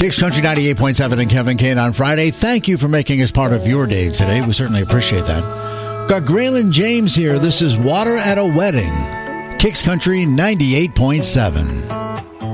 Kicks Country 98.7 and Kevin Kane on Friday. Thank you for making us part of your day today. We certainly appreciate that. Got Graylin James here. This is Water at a Wedding. Kicks Country 98.7.